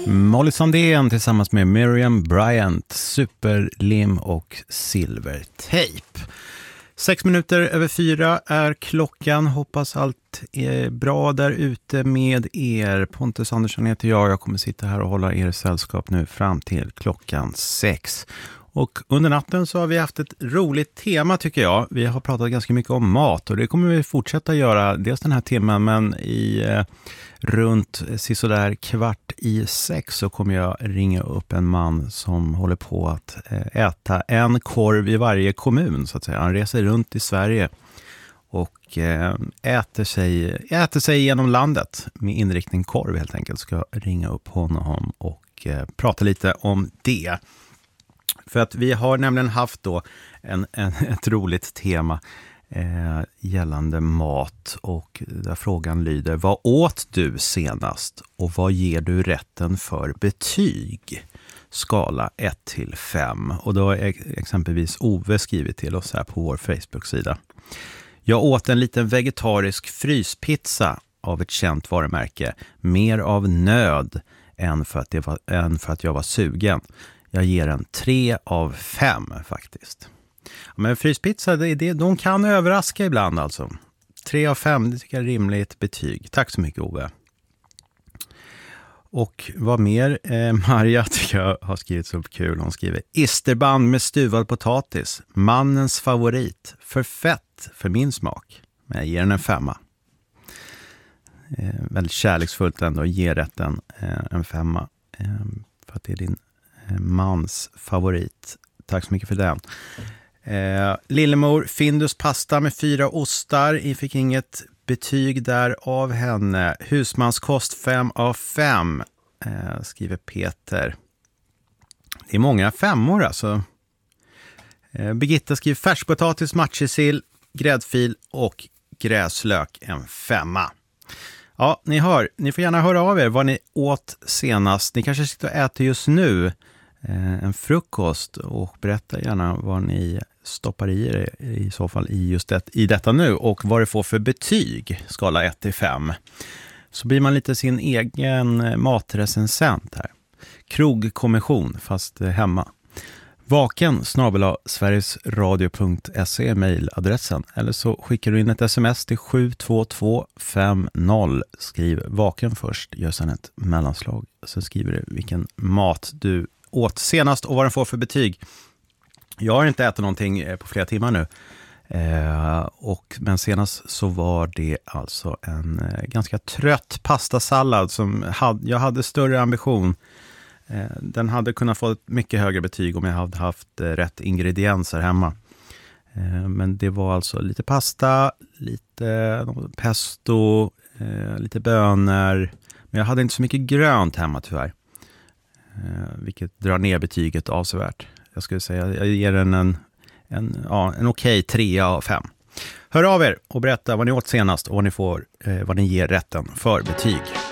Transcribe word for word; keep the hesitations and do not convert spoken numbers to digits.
Molly Sandén tillsammans med Miriam Bryant, Superlim och Silvertejp. Sex minuter över fyra är klockan. Hoppas allt är bra där ute med er. Pontus Andersson heter jag. Jag kommer sitta här och hålla er sällskap nu fram till klockan sex. Och under natten så har vi haft ett roligt tema tycker jag. Vi har pratat ganska mycket om mat och det kommer vi fortsätta göra dels den här timmen, men i eh, runt sådär kvart i sex så kommer jag ringa upp en man som håller på att eh, äta en korv i varje kommun så att säga. Han reser runt i Sverige och eh, äter, sig, äter sig genom landet med inriktning korv helt enkelt. Ska ringa upp honom och eh, prata lite om det. För att vi har nämligen haft då en, en, ett roligt tema eh, gällande mat och där frågan lyder: vad åt du senast och vad ger du rätten för betyg? Skala ett till fem. Och då har exempelvis Ove skrivit till oss här på vår Facebook-sida. Jag åt en liten vegetarisk fryspizza av ett känt varumärke. Mer av nöd än för att, det var, än för att jag var sugen. Jag ger en tre av fem faktiskt. Men fryspizza, det, det, de kan överraska ibland alltså. tre av fem, det tycker jag är rimligt betyg. Tack så mycket Ove. Och vad mer? Eh, Maria tycker jag har skrivit så kul. Hon skriver: isterband med stuvad potatis. Mannens favorit. För fett för min smak. Men jag ger den en femma. Eh, väldigt kärleksfullt ändå. Ge rätten eh, en femma. Eh, för att det är din mans favorit. Tack så mycket för den. Eh, Lillemor, Findus pasta med fyra ostar. Jag fick inget betyg där av henne. Husmanskost fem av fem. Eh, skriver Peter. Det är många femmor alltså. Eh, Birgitta skriver färskpotatis, matjessill, gräddfil och gräslök en femma. Ja, ni hör. Ni får gärna höra av er vad ni åt senast. Ni kanske sitter och äter just nu en frukost och berätta gärna vad ni stoppar i er i så fall i just det, i detta nu och vad det får för betyg, skala ett till fem. Så blir man lite sin egen matrecensent här. Krogkommission fast hemma. Vaken snabel-a sverigesradio punkt se mejladressen, eller så skickar du in ett sms till sju två två fem noll. Skriv vaken först, gör sedan ett mellanslag. Sen skriver du vilken mat du åt senast och vad den får för betyg. Jag har inte ätit någonting på flera timmar nu. Eh, och, men senast så var det alltså en eh, ganska trött pastasallad som hade, jag hade större ambition. Eh, den hade kunnat få ett mycket högre betyg om jag hade haft eh, rätt ingredienser hemma. Eh, men det var alltså lite pasta, lite eh, pesto, eh, lite bönor. Men jag hade inte så mycket grönt hemma tyvärr. Eh, vilket drar ner betyget avsevärt. Jag skulle säga, jag ger den en, en, ja, en okej tre av fem. Hör av er och berätta vad ni åt senast och vad ni, får, eh, vad ni ger rätten för betyg.